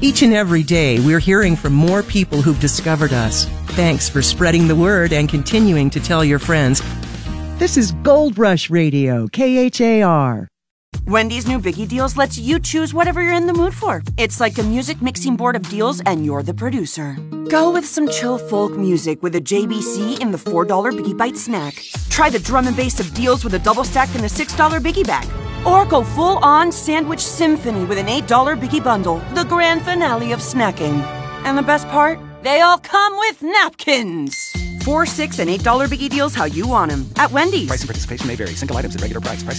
Each and every day, we're hearing from more people who've discovered us. Thanks for spreading the word and continuing to tell your friends. This is Gold Rush Radio, KHAR. Wendy's new Biggie Deals lets you choose whatever you're in the mood for. It's like a music mixing board of deals, and you're the producer. Go with some chill folk music with a JBC in the $4 Biggie Bite snack. Try the drum and bass of deals with a double stack in the $6 Biggie Bag. Or go full-on sandwich symphony with an $8 Biggie Bundle, the grand finale of snacking. And the best part? They all come with napkins. $4, $6, and $8 Biggie Deals how you want them at Wendy's. Price and participation may vary. Single items at regular price. Price